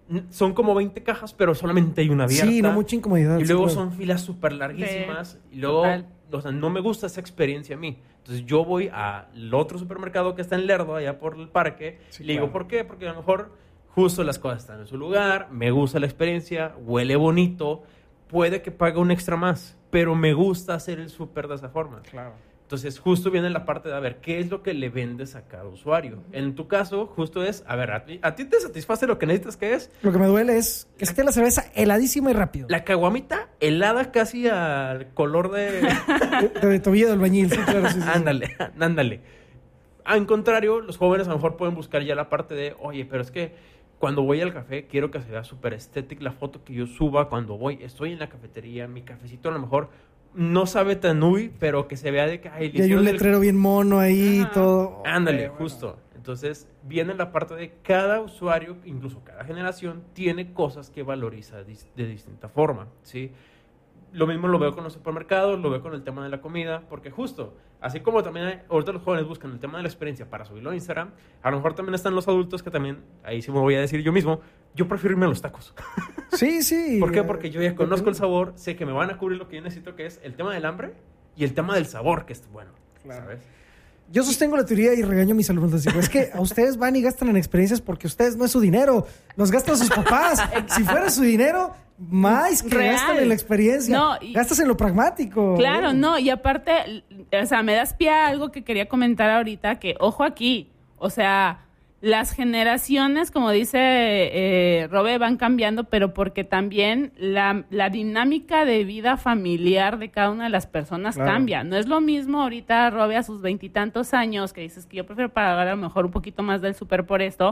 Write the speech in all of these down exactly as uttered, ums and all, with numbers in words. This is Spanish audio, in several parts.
son como veinte cajas, pero solamente hay una abierta. Sí, no, mucha incomodidad. Y luego sí, son filas súper larguísimas. Sí. Y luego, Total. o sea, no me gusta esa experiencia a mí. Entonces yo voy al otro supermercado que está en Lerdo, allá por el parque. Sí, y le digo, claro. ¿por qué? Porque a lo mejor justo las cosas están en su lugar, me gusta la experiencia, huele bonito, puede que pague un extra más, pero me gusta hacer el súper de esa forma. Claro. Entonces, justo viene la parte de, a ver, ¿qué es lo que le vendes a cada usuario? En tu caso, justo es, a ver, ¿a ti, a ti te satisface lo que necesitas que es? Lo que me duele es que esté la cerveza heladísima y rápido. La caguamita helada casi al color de... De, de tobillo del albañil, sí, claro. Sí, sí, sí. ándale, ándale. Al contrario, los jóvenes a lo mejor pueden buscar ya la parte de, oye, pero es que cuando voy al café quiero que se vea súper estética la foto que yo suba cuando voy. Estoy en la cafetería, mi cafecito a lo mejor no sabe tan uy, pero que se vea de que... Ay, Y hay un del- letrero bien mono ahí y Ajá. todo. Ándale, Ok, bueno. justo. Entonces, viene la parte de cada usuario, incluso cada generación, tiene cosas que valoriza dis- de distinta forma, ¿sí? Lo mismo lo veo con los supermercados, lo veo con el tema de la comida, porque justo, así como también hay- ahorita los jóvenes buscan el tema de la experiencia para subirlo a Instagram, a lo mejor también están los adultos que también, ahí sí me voy a decir yo mismo, yo prefiero irme a los tacos. Sí, sí. ¿Por qué? Porque yo ya conozco el sabor, sé que me van a cubrir lo que yo necesito, que es el tema del hambre y el tema del sabor, que es bueno, Claro. ¿sabes? Yo sostengo la teoría y regaño a mis alumnos. Digo, es que a ustedes van y gastan en experiencias porque ustedes no es su dinero. Los gastan sus papás. Si fuera su dinero, más que Real. gastan en la experiencia. No, y- Gastas en lo pragmático. Claro, ¿eh? no, y aparte, o sea, me das pie a algo que quería comentar ahorita, que ojo aquí, o sea, las generaciones, como dice eh, Robe, van cambiando, pero porque también la, la dinámica de vida familiar de cada una de las personas Claro. cambia. No es lo mismo ahorita Robe a sus veintitantos años, que dices que yo prefiero pagar a lo mejor un poquito más del súper por esto,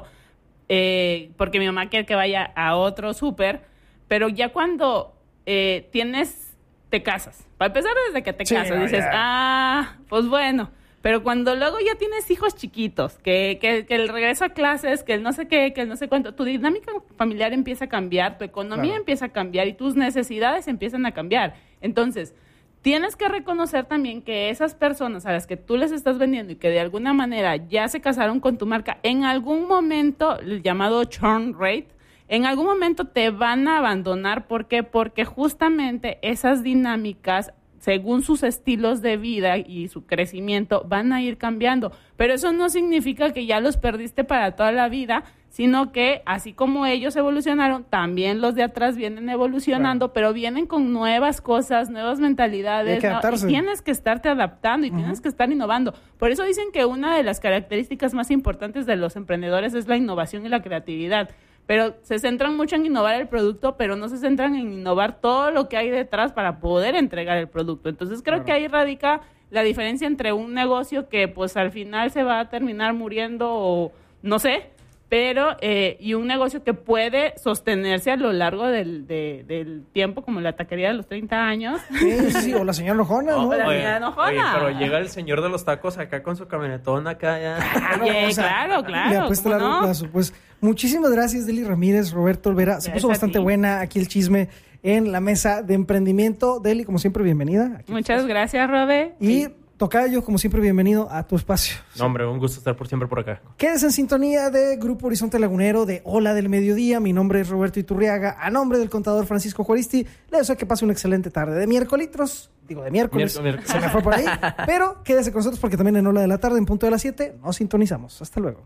eh, porque mi mamá quiere que vaya a otro súper, pero ya cuando eh, tienes, te casas. Para empezar, desde que te Sí, casas, no, dices, ya. ah, pues bueno. Pero cuando luego ya tienes hijos chiquitos, que, que, que el regreso a clases, que el no sé qué, que el no sé cuánto, tu dinámica familiar empieza a cambiar, tu economía Claro. empieza a cambiar y tus necesidades empiezan a cambiar. Entonces, tienes que reconocer también que esas personas a las que tú les estás vendiendo y que de alguna manera ya se casaron con tu marca, en algún momento, el llamado churn rate, en algún momento te van a abandonar. ¿Por qué? Porque justamente esas dinámicas, según sus estilos de vida y su crecimiento, van a ir cambiando. Pero eso no significa que ya los perdiste para toda la vida, sino que así como ellos evolucionaron, también los de atrás vienen evolucionando, Claro. pero vienen con nuevas cosas, nuevas mentalidades. Y hay que ¿no? adaptarse. Y tienes que estarte adaptando y tienes que estar innovando. Por eso dicen que una de las características más importantes de los emprendedores es la innovación y la creatividad. Pero se centran mucho en innovar el producto, pero no se centran en innovar todo lo que hay detrás para poder entregar el producto. Entonces creo Claro. que ahí radica la diferencia entre un negocio que pues al final se va a terminar muriendo o no sé, pero eh, y un negocio que puede sostenerse a lo largo del, de- del tiempo, como la taquería de los treinta años. Sí, sí, sí. O la señora Nojona, ¿no? Hola. Oye, señora enojona. oye, pero llega el señor de los tacos acá con su camionetón acá ya. Oye, O sea, claro, claro. Le apuesto a ¿cómo largo no? plazo. Pues muchísimas gracias, Deli Ramírez, Roberto Olvera. Se Gracias puso a bastante ti. buena aquí el chisme en la mesa de emprendimiento. Deli, como siempre, bienvenida. Aquí. Muchas gracias, Robe. Y Tocayo, como siempre, bienvenido a tu espacio. No, hombre, un gusto estar por siempre por acá. Quedes en sintonía de Grupo Horizonte Lagunero de Ola del Mediodía. Mi nombre es Roberto Iturriaga. A nombre del contador Francisco Juaristi, le deseo que pase una excelente tarde de miércoles. Digo, de miércoles. Miércoles. Se me fue por ahí. Pero quédese con nosotros porque también en Ola de la Tarde, en punto de las siete, nos sintonizamos. Hasta luego.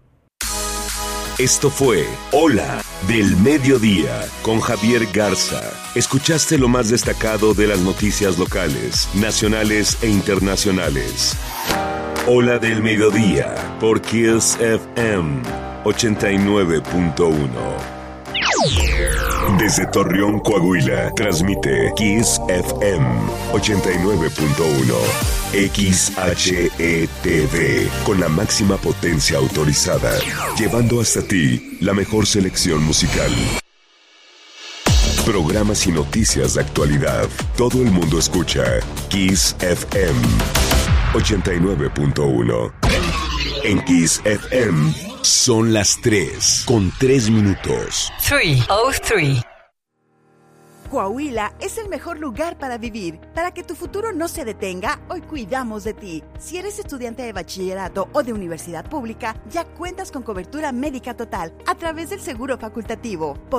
Esto fue Hola del Mediodía con Javier Garza. Escuchaste lo más destacado de las noticias locales, nacionales e internacionales. Hola del Mediodía por Kiss F M ochenta y nueve punto uno. Desde Torreón, Coahuila, transmite Kiss F M ochenta y nueve punto uno. X H E T V, con la máxima potencia autorizada, llevando hasta ti la mejor selección musical. Programas y noticias de actualidad. Todo el mundo escucha Kiss F M ochenta y nueve punto uno. En Kiss F M son las tres con tres minutos. three oh three. Coahuila es el mejor lugar para vivir. Para que tu futuro no se detenga, hoy cuidamos de ti. Si eres estudiante de bachillerato o de universidad pública, ya cuentas con cobertura médica total a través del seguro facultativo. Por